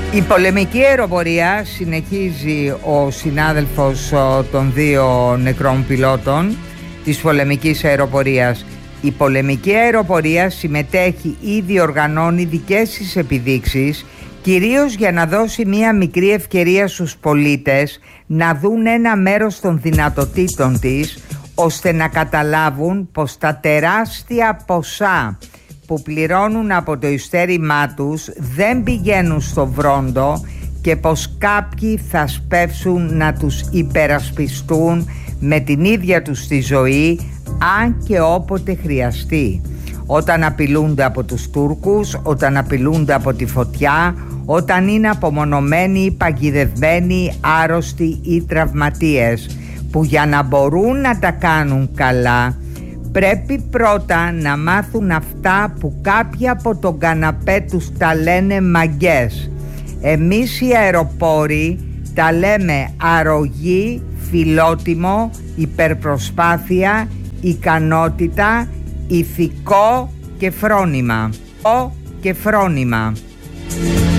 Η πολεμική αεροπορία, συνεχίζει ο συνάδελφος των δύο νεκρών πιλότων της πολεμικής αεροπορίας. Η πολεμική αεροπορία συμμετέχει ή διοργανώνει δικές της επιδείξεις, κυρίως για να δώσει μία μικρή ευκαιρία στους πολίτες να δουν ένα μέρος των δυνατοτήτων της, ώστε να καταλάβουν πως τα τεράστια ποσά που πληρώνουν από το ειστέρημά τους δεν πηγαίνουν στο βρόντο και πως κάποιοι θα σπεύσουν να τους υπερασπιστούν με την ίδια τους τη ζωή, αν και όποτε χρειαστεί. Όταν απειλούνται από τους Τούρκους, όταν απειλούνται από τη φωτιά, όταν είναι απομονωμένοι, παγιδευμένοι, άρρωστοι ή τραυματίες, που για να μπορούν να τα κάνουν καλά πρέπει πρώτα να μάθουν αυτά που κάποιοι από τον καναπέ τους τα λένε μαγκές. Εμείς οι αεροπόροι τα λέμε αρρωγή, φιλότιμο, υπερπροσπάθεια, ικανότητα, ηθικό και φρόνημα.